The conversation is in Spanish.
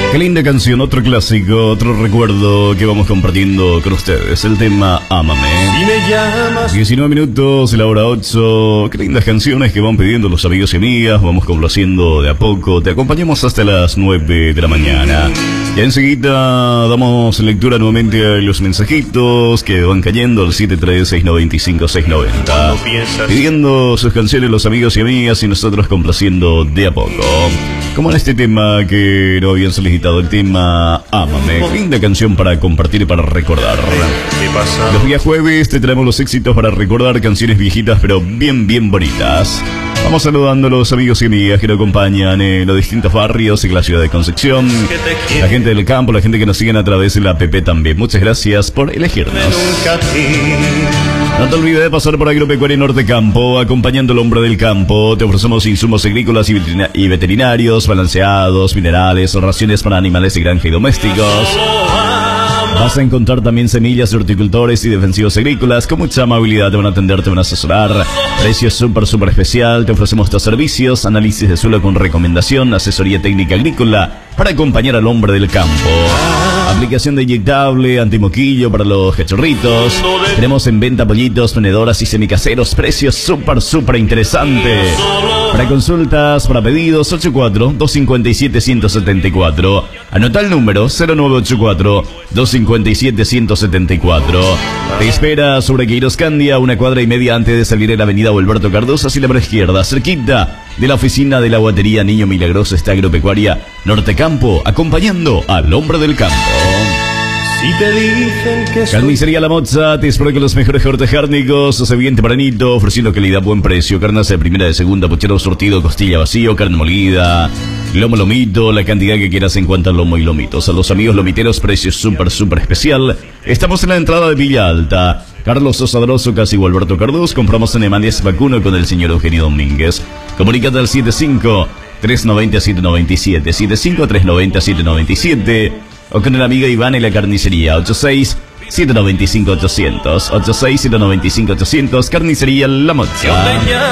Qué linda canción, otro clásico, otro recuerdo que vamos compartiendo con ustedes. El tema Ámame. Si me llamas. 19 minutos, la hora 8. Qué lindas canciones que van pidiendo los amigos y amigas. Vamos complaciendo de a poco. Te acompañamos hasta las 9 de la mañana. Ya enseguida damos lectura nuevamente a los mensajitos que van cayendo al 73695-690. Pidiendo sus canciones los amigos y amigas y nosotros complaciendo de a poco. Como en este tema que no habían solicitado, el tema Ámame. Linda canción para compartir y para recordar. Los días jueves te traemos los éxitos para recordar canciones viejitas pero bien bonitas. Vamos saludando a los amigos y amigas que nos acompañan en los distintos barrios en la ciudad de Concepción. La gente del campo, la gente que nos siguen a través de la app también. Muchas gracias por elegirnos. No te olvides de pasar por Agropecuaria Norte Campo, acompañando al hombre del campo. Te ofrecemos insumos agrícolas y veterinarios, balanceados, minerales, raciones para animales de granja y domésticos. Vas a encontrar también semillas de horticultores y defensivos agrícolas. Con mucha amabilidad te van a atender, te van a asesorar. Precio súper especial. Te ofrecemos estos servicios: análisis de suelo con recomendación, asesoría técnica agrícola para acompañar al hombre del campo. Aplicación de inyectable, antimoquillo para los cachorritos. Tenemos en venta pollitos, tenedoras y semicaseros. Precios súper interesantes. Para consultas, para pedidos, 84-257-174. Anota el número 0984-257-174. Te espera sobre Queiroz Candia, 1 cuadra y media antes de salir de la avenida Alberto Cardoso hacia la mano izquierda, cerquita de la oficina de la guatería Niño Milagroso. Está Agropecuaria Norte Campo, acompañando al hombre del campo. Si te dicen que Carnicería La Moza te espero con los mejores cortes cárnicos. Se bien tempranito, ofreciendo calidad, buen precio. Carnes de primera, de segunda, puchero surtido, costilla vacío, carne molida, lomo, lomito, la cantidad que quieras en cuanto a lomo y lomitos. A los amigos lomiteros, precios súper especial. Estamos en la entrada de Villa Alta. Carlos Sosadroso, casi Alberto Carduz. Compramos en Emanías Vacuno con el señor Eugenio Domínguez. Comunícate al 75-390-797, 75-390-797, o con el amigo Iván en la carnicería, 86-795-800, 86-795-800, Carnicería La Moza.